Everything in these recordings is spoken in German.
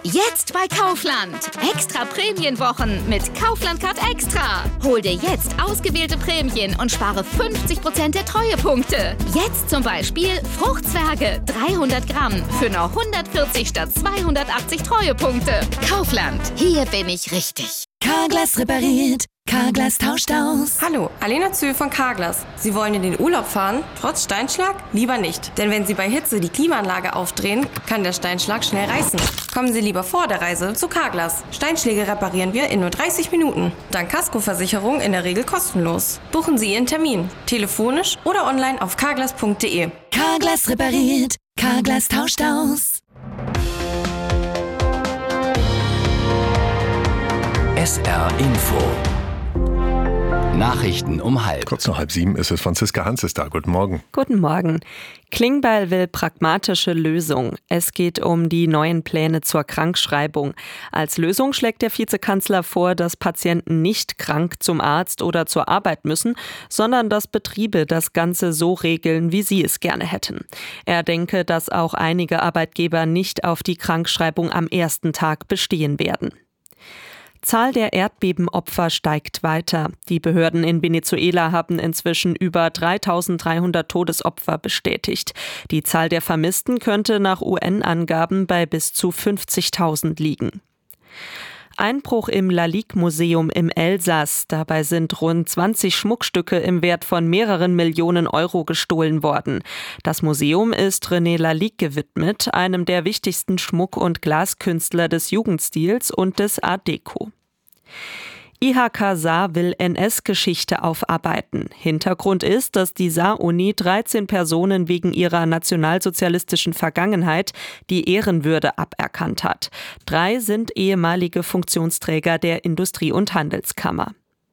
Jetzt bei Kaufland. Extra Prämienwochen mit Kaufland Card Extra. Hol dir jetzt ausgewählte Prämien und spare 50% der Treuepunkte. Jetzt zum Beispiel Fruchtzwerge 300 Gramm für nur 140 statt 280 Treuepunkte. Kaufland, hier bin ich richtig. Carglass repariert, Carglass tauscht aus. Hallo, Alena Zühl von Carglass. Sie wollen in den Urlaub fahren? Trotz Steinschlag? Lieber nicht. Denn wenn Sie bei Hitze die Klimaanlage aufdrehen, kann der Steinschlag schnell reißen. Kommen Sie lieber vor der Reise zu Carglass. Steinschläge reparieren wir in nur 30 Minuten. Dank Kaskoversicherung in der Regel kostenlos. Buchen Sie Ihren Termin. Telefonisch oder online auf carglass.de. Carglass repariert, Carglass tauscht aus. SR Info. Nachrichten um 6:30. Kurz nach 6:30 ist es. Franziska Hans ist da. Guten Morgen. Guten Morgen. Klingbeil will pragmatische Lösung. Es geht um die neuen Pläne zur Krankschreibung. Als Lösung schlägt der Vizekanzler vor, dass Patienten nicht krank zum Arzt oder zur Arbeit müssen, sondern dass Betriebe das Ganze so regeln, wie sie es gerne hätten. Er denke, dass auch einige Arbeitgeber nicht auf die Krankschreibung am ersten Tag bestehen werden. Zahl der Erdbebenopfer steigt weiter. Die Behörden in Venezuela haben inzwischen über 3.300 Todesopfer bestätigt. Die Zahl der Vermissten könnte nach UN-Angaben bei bis zu 50.000 liegen. Einbruch im Lalique-Museum im Elsass. Dabei sind rund 20 Schmuckstücke im Wert von mehreren Millionen Euro gestohlen worden. Das Museum ist René Lalique gewidmet, einem der wichtigsten Schmuck- und Glaskünstler des Jugendstils und des Art Deco. IHK Saar will NS-Geschichte aufarbeiten. Hintergrund ist, dass die Saar-Uni 13 Personen wegen ihrer nationalsozialistischen Vergangenheit die Ehrenwürde aberkannt hat. 3 sind ehemalige Funktionsträger der Industrie- und Handelskammer.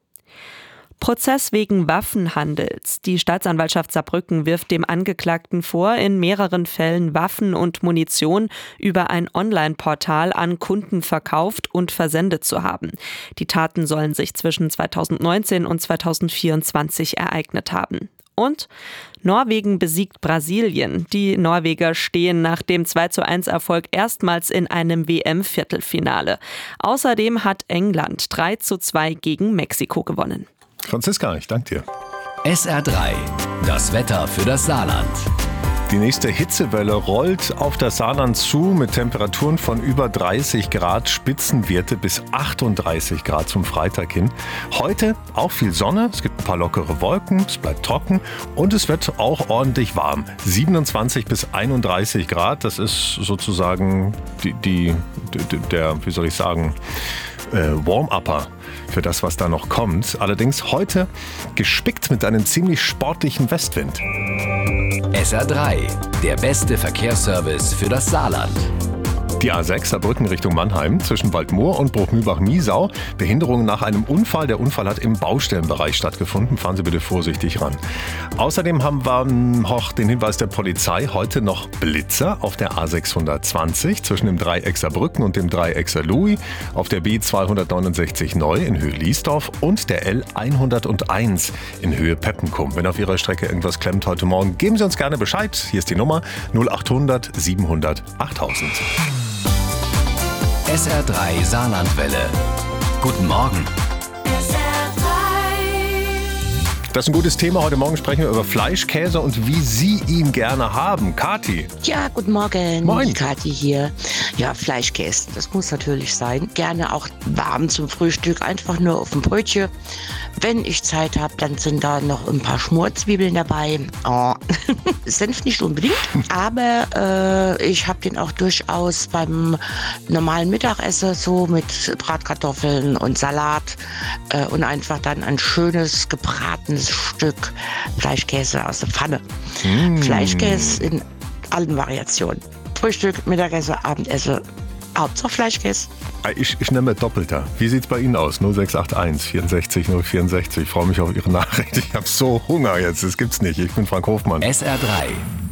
Prozess wegen Waffenhandels. Die Staatsanwaltschaft Saarbrücken wirft dem Angeklagten vor, in mehreren Fällen Waffen und Munition über ein Online-Portal an Kunden verkauft und versendet zu haben. Die Taten sollen sich zwischen 2019 und 2024 ereignet haben. Und Norwegen besiegt Brasilien. Die Norweger stehen nach dem 2:1-Erfolg erstmals in einem WM-Viertelfinale. Außerdem hat England 3:2 gegen Mexiko gewonnen. Franziska, ich danke dir. SR3, das Wetter für das Saarland. Die nächste Hitzewelle rollt auf das Saarland zu mit Temperaturen von über 30 Grad, Spitzenwerte bis 38 Grad zum Freitag hin. Heute auch viel Sonne, es gibt ein paar lockere Wolken, es bleibt trocken und es wird auch ordentlich warm. 27 bis 31 Grad, das ist sozusagen der Warm-Upper für das, was da noch kommt. Allerdings heute gespickt mit einem ziemlich sportlichen Westwind. SR3, der beste Verkehrsservice für das Saarland. Die A6 Saarbrücken Richtung Mannheim zwischen Waldmoor und Bruchmühlbach-Miesau. Behinderungen nach einem Unfall. Der Unfall hat im Baustellenbereich stattgefunden. Fahren Sie bitte vorsichtig ran. Außerdem haben wir noch den Hinweis der Polizei. Heute noch Blitzer auf der A620 zwischen dem Dreieck Saarbrücken und dem Dreieck Saarlouis. Auf der B269 neu in Höhe Liesdorf und der L101 in Höhe Peppenkum. Wenn auf Ihrer Strecke irgendwas klemmt heute Morgen, geben Sie uns gerne Bescheid. Hier ist die Nummer 0800 700 8000. SR3 Saarlandwelle. Guten Morgen. Das ist ein gutes Thema. Heute Morgen sprechen wir über Fleischkäse und wie Sie ihn gerne haben. Kathi. Ja, guten Morgen. Moin. Kathi hier. Ja, Fleischkäse, das muss natürlich sein. Gerne auch warm zum Frühstück, einfach nur auf dem Brötchen. Wenn ich Zeit habe, dann sind da noch ein paar Schmorzwiebeln dabei. Oh. Senf nicht unbedingt, aber ich habe den auch durchaus beim normalen Mittagessen so mit Bratkartoffeln und Salat und einfach dann ein schönes gebratenes Stück Fleischkäse aus der Pfanne. Fleischkäse in allen Variationen. Frühstück, Mittagessen, Abendessen, Hauptsache Fleischkäse. Ich nehme Doppelter. Wie sieht's bei Ihnen aus? 0681 64 064. Ich freue mich auf Ihre Nachricht. Ich habe so Hunger jetzt. Das gibt's nicht. Ich bin Frank Hofmann. SR3.